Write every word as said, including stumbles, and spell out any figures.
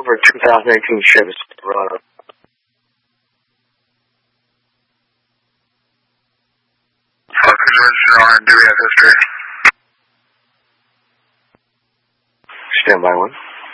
for two thousand eighteen Chevy Silverado. Fucking register on, do we have history? Stand by one.